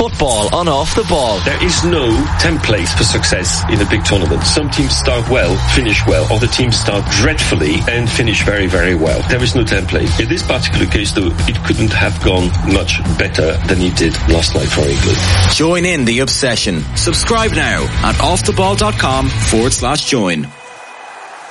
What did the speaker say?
football on Off the Ball. There is no template for success in a big tournament. Some teams start well, finish well. Other teams start dreadfully and finish very, very well. There is no template. In this particular case, though, it couldn't have gone much better than it did last night for England. Join in the obsession. Subscribe now at offtheball.com/join.